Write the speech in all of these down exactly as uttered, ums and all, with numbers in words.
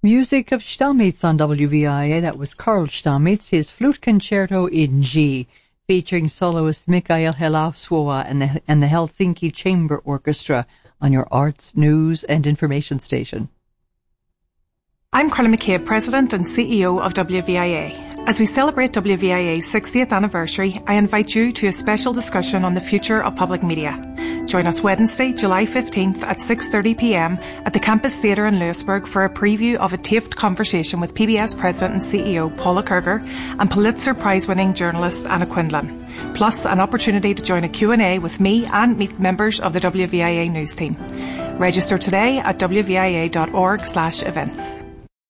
Music of Stamitz on W V I A. That was Karl Stamitz, his Flute Concerto in G, featuring soloist Mikael Helausvuo and the, and the Helsinki Chamber Orchestra on your arts, news, and information station. I'm Carla McCabe, President and C E O of W V I A. As we celebrate W V I A's sixtieth anniversary, I invite you to a special discussion on the future of public media. Join us Wednesday, July fifteenth at six thirty p m at the Campus Theatre in Lewisburg for a preview of a taped conversation with P B S President and C E O Paula Kerger and Pulitzer Prize-winning journalist Anna Quindlen, plus an opportunity to join a Q and A with me and meet members of the W V I A news team. Register today at w v i a dot org slash events.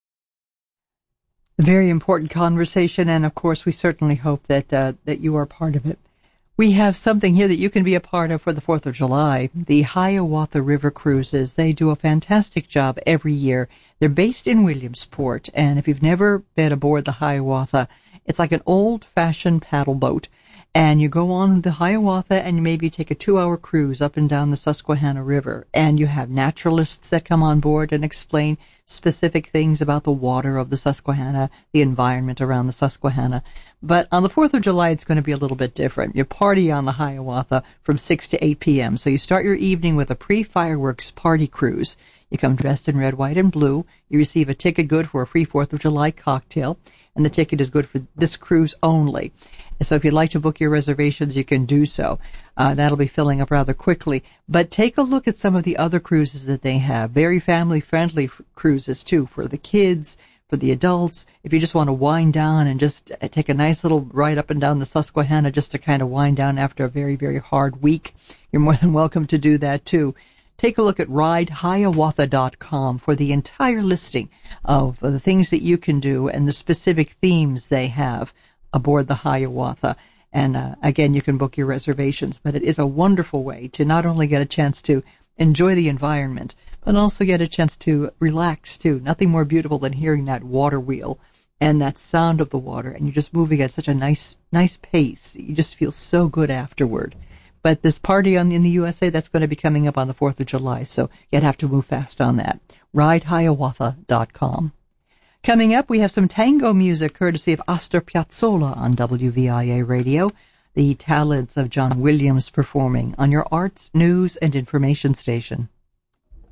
A very important conversation, and of course we certainly hope that uh, that you are part of it. We have something here that you can be a part of for the fourth of July. The Hiawatha River Cruises. They do a fantastic job every year. They're based in Williamsport, and if you've never been aboard the Hiawatha, it's like an old-fashioned paddle boat. And you go on the Hiawatha and you maybe take a two-hour cruise up and down the Susquehanna River. And you have naturalists that come on board and explain specific things about the water of the Susquehanna, the environment around the Susquehanna. But on the fourth of July, it's going to be a little bit different. You party on the Hiawatha from six to eight p m So you start your evening with a pre-fireworks party cruise. You come dressed in red, white, and blue. You receive a ticket good for a free fourth of July cocktail. And the ticket is good for this cruise only. And so if you'd like to book your reservations, you can do so. Uh, that'll be filling up rather quickly. But take a look at some of the other cruises that they have. Very family-friendly f- cruises, too, for the kids, for the adults. If you just want to wind down and just take a nice little ride up and down the Susquehanna just to kind of wind down after a very, very hard week, you're more than welcome to do that, too. Take a look at ride hiawatha dot com for the entire listing of the things that you can do and the specific themes they have aboard the Hiawatha. And uh, again, you can book your reservations, but it is a wonderful way to not only get a chance to enjoy the environment, but also get a chance to relax too. Nothing more beautiful than hearing that water wheel and that sound of the water, and you're just moving at such a nice, nice pace. You just feel so good afterward. But this party on, in the U S A, that's going to be coming up on the fourth of July, so you'd have to move fast on that. ride hiawatha dot com. Coming up, we have some tango music courtesy of Astor Piazzolla on W V I A Radio, the talents of John Williams performing on your arts, news, and information station.